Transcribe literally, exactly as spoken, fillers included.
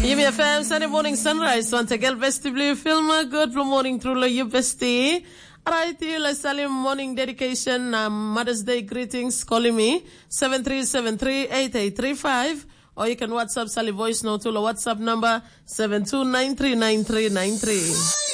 Yumi F M, Sunday morning sunrise. Want to get vestibule film. Good morning through you bestie. Alright, you like Salim morning dedication. Um, Mother's Day greetings. Calling me seven three seven three eight eight three five, or you can WhatsApp Sally voice note to the WhatsApp number seven two nine three nine three nine three.